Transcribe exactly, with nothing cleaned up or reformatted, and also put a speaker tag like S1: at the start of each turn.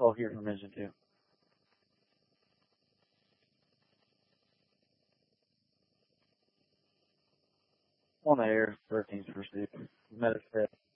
S1: call here from Engine two. On the air, thirteen's pursuit. Medic said.